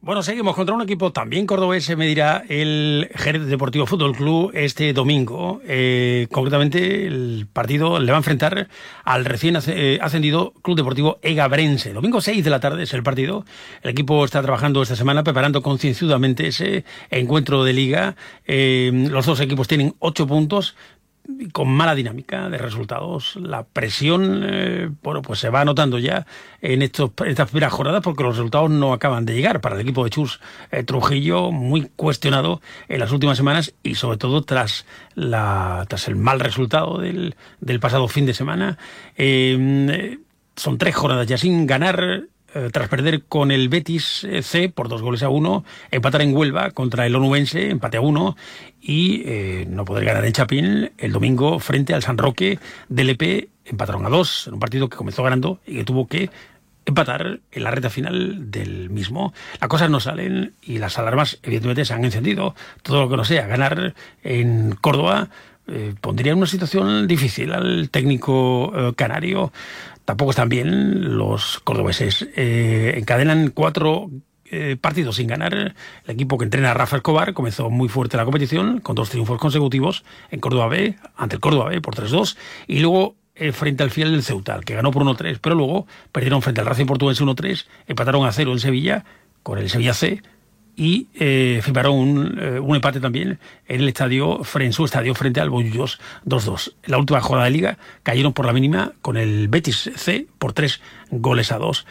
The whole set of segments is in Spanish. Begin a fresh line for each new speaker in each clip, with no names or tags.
Bueno, seguimos contra un equipo también cordobés, se medirá el Jerez Deportivo Fútbol Club este domingo. Concretamente, el partido le va a enfrentar al recién ascendido Club Deportivo Egabrense. Domingo 6 de la tarde es el partido. El equipo está trabajando esta semana, preparando concienzudamente ese encuentro de liga. Los dos equipos tienen 8 puntos. Con mala dinámica de resultados. La presión, pues se va notando ya en estas primeras jornadas, porque los resultados no acaban de llegar para el equipo de Chus Trujillo, muy cuestionado en las últimas semanas y sobre todo tras el mal resultado del pasado fin de semana. Son 3 jornadas ya sin ganar, tras perder con el Betis C por 2-1, empatar en Huelva contra el Onubense, empate a 1, y no poder ganar en Chapín el domingo frente al San Roque del EP, empataron a 2, en un partido que comenzó ganando y que tuvo que empatar en la recta final del mismo. Las cosas no salen y las alarmas evidentemente se han encendido. Todo lo que no sea ganar en Córdoba pondría en una situación difícil al técnico canario. Tampoco están bien los cordobeses. Encadenan 4 partidos sin ganar. El equipo que entrena a Rafa Escobar comenzó muy fuerte la competición, con 2 triunfos consecutivos en Córdoba B, ante el Córdoba B por 3-2, y luego frente al filial del Ceuta, que ganó por 1-3, pero luego perdieron frente al Racing Portugués 1-3, empataron a 0 en Sevilla, con el Sevilla C, y firmaron un empate también en su estadio frente al Bollullos 2-2. En la última jornada de liga cayeron por la mínima con el Betis C por 3-2.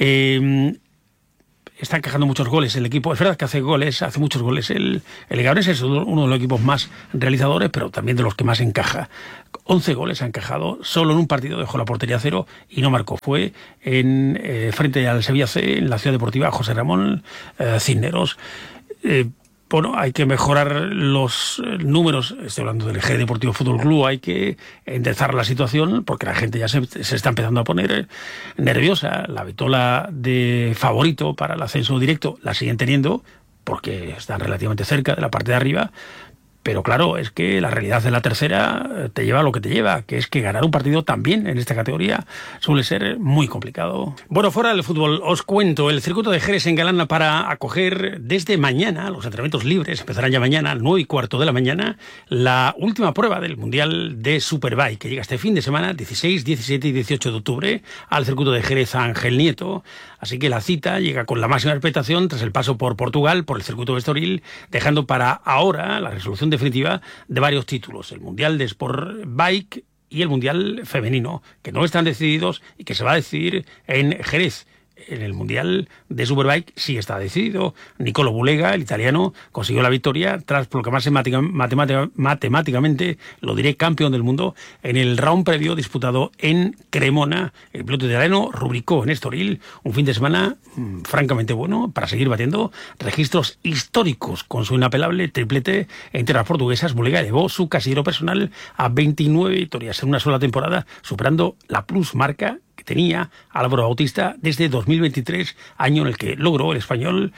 Está encajando muchos goles el equipo. Es verdad que hace muchos goles. El Egabrense es uno de los equipos más realizadores, pero también de los que más encaja. 11 goles ha encajado. Solo en un partido dejó la portería a 0 y no marcó. Fue frente al Sevilla C, en la Ciudad Deportiva José Ramón Cisneros. Bueno, hay que mejorar los números. Estoy hablando del Jerez Deportivo Fútbol Club. Hay que enderezar la situación porque la gente ya se está empezando a poner nerviosa. La vitola de favorito para el ascenso directo la siguen teniendo porque están relativamente cerca de la parte de arriba. Pero claro, es que la realidad de la tercera te lleva a lo que te lleva, que es que ganar un partido también en esta categoría suele ser muy complicado. Bueno, fuera del fútbol, os cuento, el circuito de Jerez se engalana para acoger desde mañana, los entrenamientos libres empezarán ya mañana, 9:15 de la mañana, la última prueba del Mundial de Superbike, que llega este fin de semana, 16, 17 y 18 de octubre, al circuito de Jerez Ángel Nieto. Así que la cita llega con la máxima expectación tras el paso por Portugal, por el circuito de Estoril, dejando para ahora la resolución definitiva de varios títulos, el Mundial de Sport Bike y el Mundial Femenino, que no están decididos y que se va a decidir en Jerez. En el Mundial de Superbike sí está decidido. Nicolo Bulega, el italiano, consiguió la victoria tras proclamarse matemáticamente, lo diré, campeón del mundo en el round previo disputado en Cremona. El piloto italiano rubricó en Estoril un fin de semana francamente bueno para seguir batiendo registros históricos con su inapelable triplete en tierras portuguesas. Bulega elevó su casillero personal a 29 victorias en una sola temporada, superando la plus marca que tenía Álvaro Bautista desde 2023, año en el que logró el español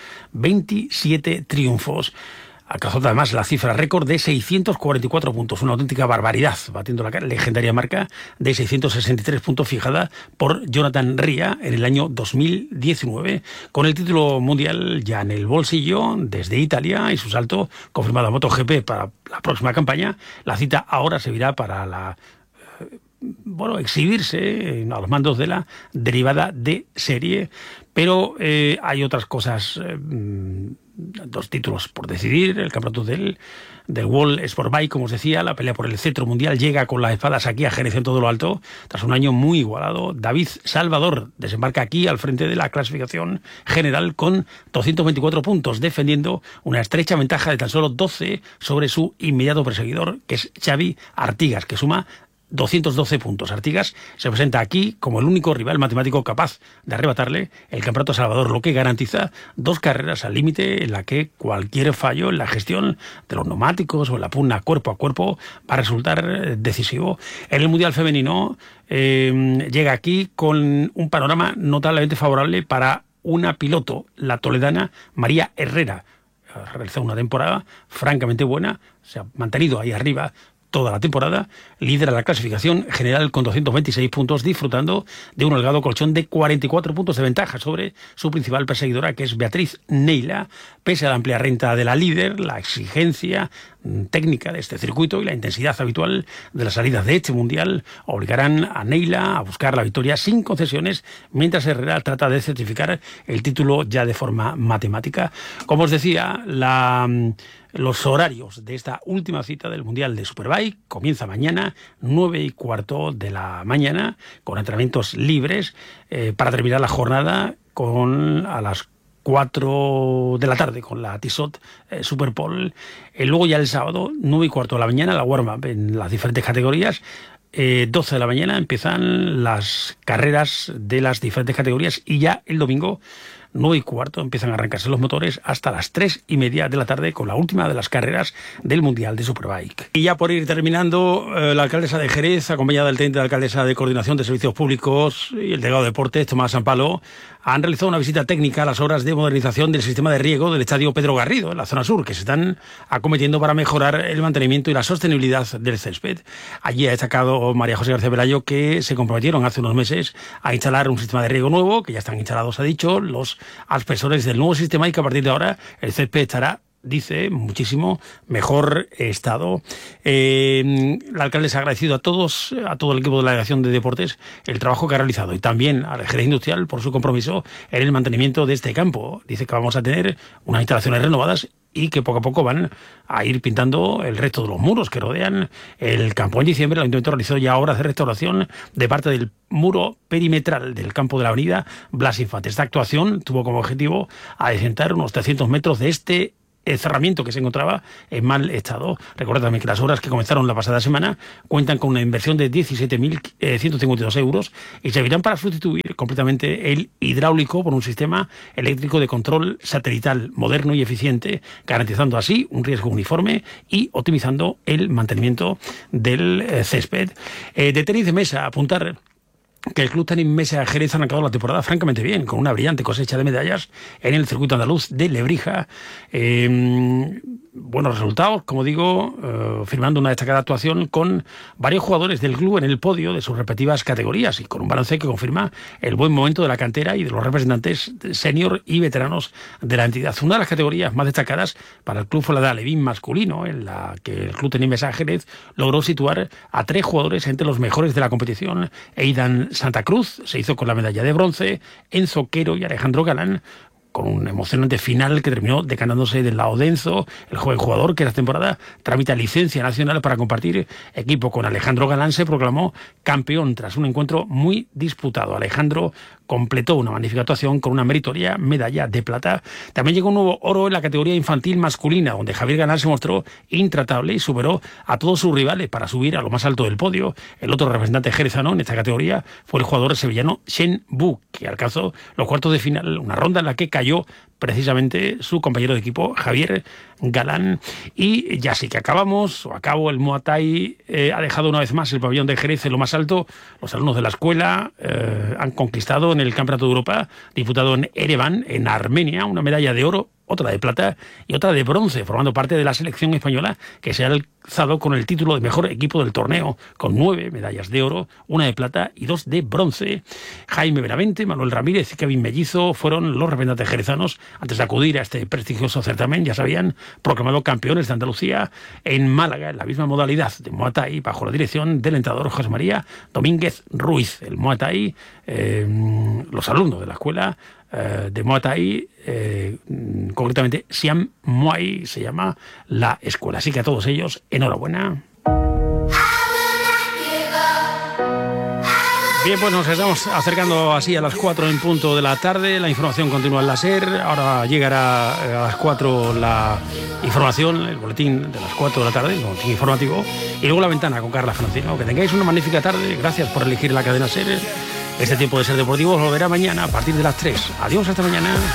27 triunfos. Alcanzó además la cifra récord de 644 puntos, una auténtica barbaridad, batiendo la legendaria marca de 663 puntos fijada por Jonathan Ria en el año 2019. Con el título mundial ya en el bolsillo desde Italia y su salto confirmado a MotoGP para la próxima campaña, la cita ahora servirá para exhibirse a los mandos de la derivada de serie, pero hay otras cosas, 2 títulos por decidir, el campeonato del World Sport Bike, como os decía, la pelea por el cetro mundial llega con las espadas aquí a Jerez en todo lo alto, tras un año muy igualado. David Salvador desembarca aquí al frente de la clasificación general con 224 puntos, defendiendo una estrecha ventaja de tan solo 12 sobre su inmediato perseguidor, que es Xavi Artigas, que suma 212 puntos. Artigas se presenta aquí como el único rival matemático capaz de arrebatarle el campeonato a Salvador, lo que garantiza 2 carreras al límite en la que cualquier fallo en la gestión de los neumáticos o en la pugna cuerpo a cuerpo va a resultar decisivo. En el Mundial Femenino llega aquí con un panorama notablemente favorable para una piloto, la toledana María Herrera. Ha realizado una temporada francamente buena, se ha mantenido ahí arriba toda la temporada, lidera la clasificación general con 226 puntos, disfrutando de un holgado colchón de 44 puntos de ventaja sobre su principal perseguidora, que es Beatriz Neila. Pese a la amplia renta de la líder, la exigencia técnica de este circuito y la intensidad habitual de las salidas de este mundial obligarán a Neila a buscar la victoria sin concesiones, mientras Herrera trata de certificar el título ya de forma matemática. Como os decía, los horarios de esta última cita del Mundial de Superbike comienza mañana, 9:15 de la mañana, con entrenamientos libres, para terminar la jornada a las 4 de la tarde con la Tissot Superpole. Luego ya el sábado, 9:15 de la mañana, la warm-up en las diferentes categorías. 12 de la mañana empiezan las carreras de las diferentes categorías, y ya el domingo 9:15 empiezan a arrancarse los motores hasta las 3:30 de la tarde con la última de las carreras del Mundial de Superbike. Y ya por ir terminando, la alcaldesa de Jerez, acompañada del teniente de alcaldesa de Coordinación de Servicios Públicos y el delegado de Deportes, Tomás Sampalo, han realizado una visita técnica a las obras de modernización del sistema de riego del estadio Pedro Garrido, en la zona sur, que se están acometiendo para mejorar el mantenimiento y la sostenibilidad del césped. Allí ha destacado María José García Pelayo que se comprometieron hace unos meses a instalar un sistema de riego nuevo, que ya están instalados, ha dicho, los aspersores del nuevo sistema, y que a partir de ahora el césped estará, dice, muchísimo mejor estado. La alcaldesa ha agradecido a todo el equipo de la delegación de deportes el trabajo que ha realizado, y también al Jerez Industrial por su compromiso en el mantenimiento de este campo. Dice que vamos a tener unas instalaciones renovadas y que poco a poco van a ir pintando el resto de los muros que rodean el campo. En diciembre el Ayuntamiento realizó ya obras de restauración de parte del muro perimetral del campo de la avenida Blas Infante. Esta actuación tuvo como objetivo adecentar unos 300 metros de este cerramiento que se encontraba en mal estado. Recuerda también que las obras que comenzaron la pasada semana cuentan con una inversión de 17.152 euros y servirán para sustituir completamente el hidráulico por un sistema eléctrico de control satelital moderno y eficiente, garantizando así un riesgo uniforme y optimizando el mantenimiento del césped. De tenis de mesa, apuntar que el Club Tenis Mesa Jerez han acabado la temporada francamente bien, con una brillante cosecha de medallas en el circuito andaluz de Lebrija. Buenos resultados, como digo, firmando una destacada actuación con varios jugadores del club en el podio de sus respectivas categorías, y con un balance que confirma el buen momento de la cantera y de los representantes senior y veteranos de la entidad. Una de las categorías más destacadas para el club fue la de alevín masculino, en la que el Club Tenis Mesa Jerez logró situar a 3 jugadores entre los mejores de la competición. Eidan Santa Cruz se hizo con la medalla de bronce, Enzo Quero y Alejandro Galán, con un emocionante final que terminó decantándose del lado de Enzo, el joven jugador que esta temporada tramita licencia nacional para compartir equipo con Alejandro Galán. Se proclamó campeón tras un encuentro muy disputado. Alejandro completó una magnífica actuación con una meritoria medalla de plata. También llegó un nuevo oro en la categoría infantil masculina, donde Javier Galán se mostró intratable y superó a todos sus rivales para subir a lo más alto del podio. El otro representante jerezano en esta categoría fue el jugador sevillano Shen Bu, que alcanzó los cuartos de final, una ronda en la que cayó precisamente su compañero de equipo Javier Galán. Y ya sí que acabo, el Muay Thai ha dejado una vez más el pabellón de Jerez en lo más alto. Los alumnos de la escuela han conquistado en el Campeonato de Europa, disputado en Ereván, en Armenia, una medalla de oro, otra de plata y otra de bronce, formando parte de la selección española, que se ha alzado con el título de mejor equipo del torneo, con 9 medallas de oro, 1 de plata y 2 de bronce. Jaime Benavente, Manuel Ramírez y Kevin Mellizo fueron los representantes jerezanos antes de acudir a este prestigioso certamen. Ya se habían proclamado campeones de Andalucía en Málaga, en la misma modalidad de Muay Thai, bajo la dirección del entrenador José María Domínguez Ruiz. El Muay Thai, los alumnos de la escuela de Muay Thai, concretamente Siam Muay se llama la escuela. Así que a todos ellos, enhorabuena. Bien, pues nos estamos acercando así a las 4 en punto de la tarde. La información continúa en la SER. Ahora llegará a las 4 la información, el boletín de las 4 de la tarde, el boletín informativo, y luego La Ventana con Carla Francino. Que tengáis una magnífica tarde. Gracias por elegir la cadena SER. Este tiempo de Ser Deportivos volverá mañana a partir de las 3. Adiós, hasta mañana.